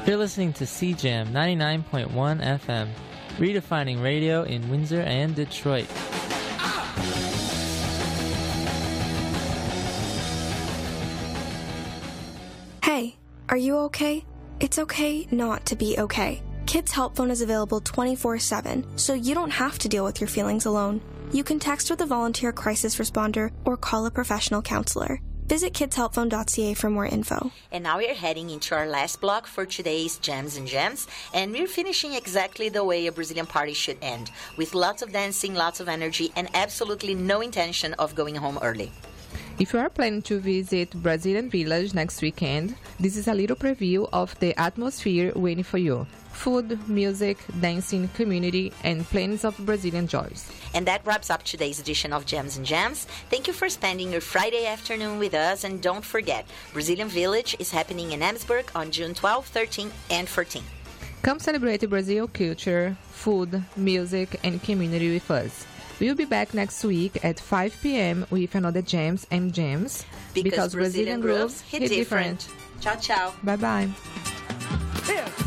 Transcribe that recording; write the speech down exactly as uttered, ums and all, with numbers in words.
You're listening to C Jam ninety-nine point one F M, redefining radio in Windsor and Detroit. Hey, are you okay? It's okay not to be okay. Kids Help Phone is available twenty-four seven, so you don't have to deal with your feelings alone. You can text with a volunteer crisis responder or call a professional counselor. Visit kids help phone dot c a for more info. And now we're heading into our last block for today's Jams and Gems, and we're finishing exactly the way a Brazilian party should end, with lots of dancing, lots of energy, and absolutely no intention of going home early. If you are planning to visit Brazilian Village next weekend, this is a little preview of the atmosphere waiting for you. Food, music, dancing, community, and plenty of Brazilian joys. And that wraps up today's edition of Gems and Jams. Thank you for spending your Friday afternoon with us, and don't forget, Brazilian Village is happening in Amsburg on June twelfth, thirteenth, and fourteenth. Come celebrate Brazil culture, food, music, and community with us. We'll be back next week at five p.m. with another Jams and Gems. Because, because Brazilian, Brazilian grooves hit, hit different. different. Ciao, ciao. Bye-bye. Yeah.